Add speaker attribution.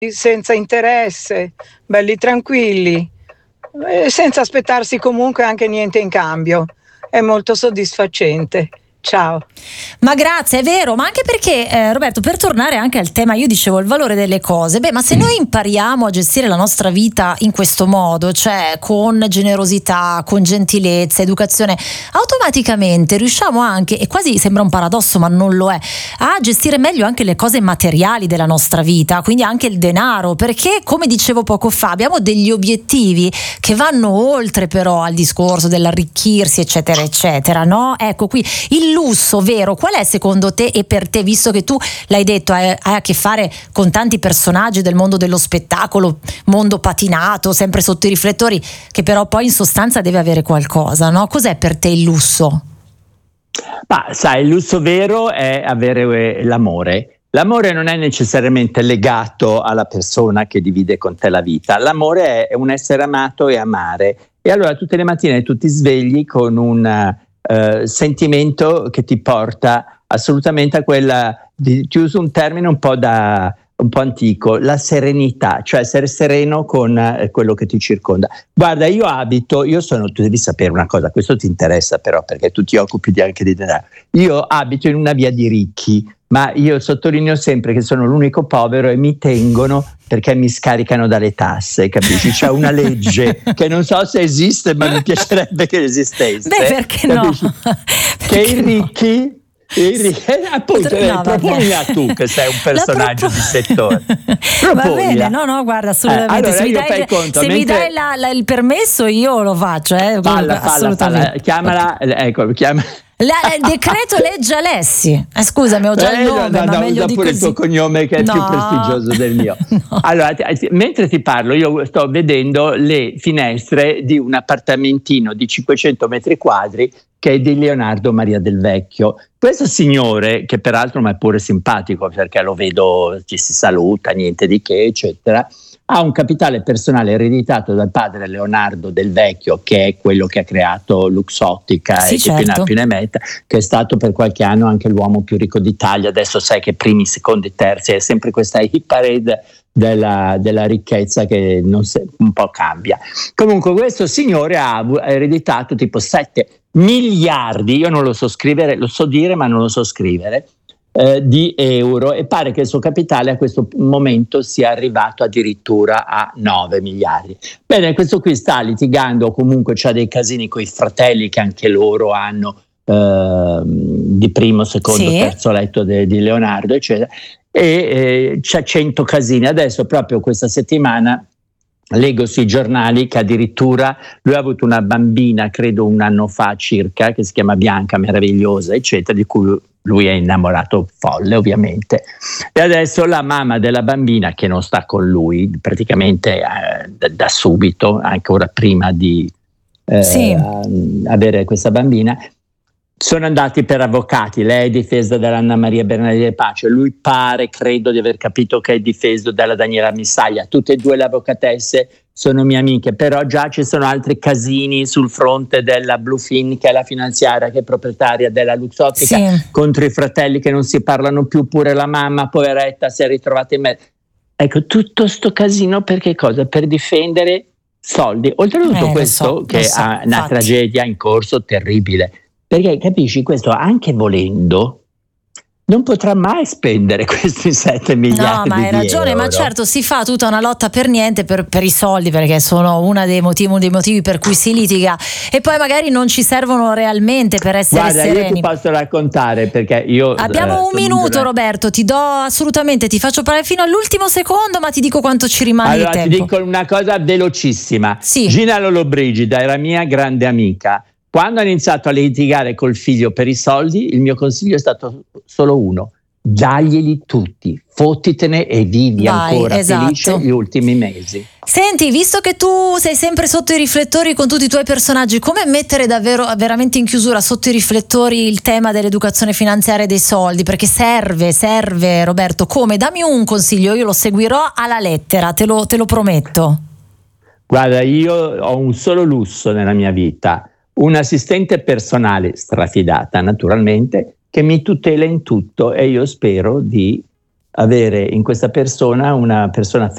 Speaker 1: senza interesse, belli tranquilli, senza aspettarsi comunque anche niente in cambio. È molto soddisfacente. Ciao.
Speaker 2: Ma grazie, è vero, ma anche perché Roberto, per tornare anche al tema, io dicevo il valore delle cose, ma se noi impariamo a gestire la nostra vita in questo modo, cioè con generosità, con gentilezza, educazione, automaticamente riusciamo anche, e quasi sembra un paradosso ma non lo è, a gestire meglio anche le cose materiali della nostra vita, quindi anche il denaro, perché come dicevo poco fa abbiamo degli obiettivi che vanno oltre però al discorso dell'arricchirsi eccetera eccetera, no? Ecco qui il lusso vero, qual è secondo te e per te, visto che tu l'hai detto, hai a che fare con tanti personaggi del mondo dello spettacolo, mondo patinato, sempre sotto i riflettori, che però poi in sostanza deve avere qualcosa, no? Cos'è per te il lusso?
Speaker 3: Ma sai, il lusso vero è avere l'amore. L'amore non è necessariamente legato alla persona che divide con te la vita. L'amore è un essere amato e amare. E allora tutte le mattine tu ti svegli con un sentimento che ti porta assolutamente a quella, ti uso un termine un po' antico, la serenità, cioè essere sereno con quello che ti circonda. Guarda, tu devi sapere una cosa, questo ti interessa però perché tu ti occupi anche di denaro. Io abito in una via di ricchi, ma io sottolineo sempre che sono l'unico povero e mi tengono perché mi scaricano dalle tasse, capisci? C'è una legge che non so se esiste, ma mi piacerebbe che esistesse.
Speaker 2: Beh, perché
Speaker 3: capisci?
Speaker 2: No?
Speaker 3: Che i ricchi appunto, proponila tu che sei un personaggio di settore.
Speaker 2: Va bene, no, guarda, assolutamente.
Speaker 3: Allora
Speaker 2: se mi dai il permesso io lo faccio,
Speaker 3: falla, chiamala.
Speaker 2: Il decreto legge Alessi. Scusami, ho già il nome, ma meglio di
Speaker 3: pure
Speaker 2: così.
Speaker 3: Il tuo cognome che è più prestigioso del mio. No. Allora, mentre ti parlo, io sto vedendo le finestre di un appartamentino di 500 metri quadri che è di Leonardo Maria del Vecchio. Questo signore, che peraltro mi è pure simpatico perché lo vedo, ci si saluta, niente di che, eccetera, ha un capitale personale ereditato dal padre Leonardo del Vecchio, che è quello che ha creato Luxottica,
Speaker 2: sì,
Speaker 3: e
Speaker 2: certo.
Speaker 3: che più ne metta, che è stato per qualche anno anche l'uomo più ricco d'Italia. Adesso sai che primi, secondi, terzi è sempre questa hit parade della ricchezza che un po' cambia. Comunque questo signore ha ereditato tipo 7 miliardi, io non lo so scrivere, lo so dire ma non lo so scrivere, di euro, e pare che il suo capitale a questo momento sia arrivato addirittura a 9 miliardi. Bene, questo qui sta litigando, o comunque c'ha dei casini con i fratelli che anche loro hanno di primo, secondo, terzo letto di Leonardo, eccetera, e c'ha 100 casini. Adesso proprio questa settimana leggo sui giornali che addirittura lui ha avuto una bambina, credo un anno fa circa, che si chiama Bianca, meravigliosa, eccetera, di cui lui è innamorato folle, ovviamente. E adesso la mamma della bambina, che non sta con lui praticamente da subito, ancora prima di avere questa bambina, sono andati per avvocati. Lei è difesa dall'Anna Maria Bernardi Pace, lui credo di aver capito che è difeso dalla Daniela Missaglia. Tutte e due le avvocatesse sono mie amiche, però già ci sono altri casini sul fronte della Bluefin, che è la finanziaria che è proprietaria della Luxottica, contro i fratelli che non si parlano più, pure la mamma poveretta si è ritrovata in mezzo. Ecco, tutto sto casino per che cosa? Per difendere soldi. Oltretutto questo che ha una tragedia in corso terribile. Perché capisci, questo anche volendo non potrà mai spendere questi 7 miliardi
Speaker 2: No, ma hai ragione, ma certo si fa tutta una lotta per niente per i soldi, perché sono uno dei motivi per cui si litiga, e poi magari non ci servono realmente per essere sereni.
Speaker 3: Io ti posso raccontare, perché io
Speaker 2: abbiamo un minuto, Roberto, ti faccio parlare fino all'ultimo secondo, ma ti dico quanto ci rimane di tempo.
Speaker 3: Allora ti dico una cosa velocissima. Gina Lollobrigida era mia grande amica. Quando ho iniziato a litigare col figlio per i soldi, il mio consiglio è stato solo uno: daglieli tutti, fottitene e vivi ancora felice gli ultimi mesi.
Speaker 2: Senti, visto che tu sei sempre sotto i riflettori con tutti i tuoi personaggi, come mettere veramente in chiusura sotto i riflettori il tema dell'educazione finanziaria e dei soldi? Perché serve, Roberto. Come? Dammi un consiglio, io lo seguirò alla lettera, te lo prometto.
Speaker 3: Guarda, io ho un solo lusso nella mia vita: un assistente personale strafidata, naturalmente, che mi tutela in tutto, e io spero di avere in questa persona una persona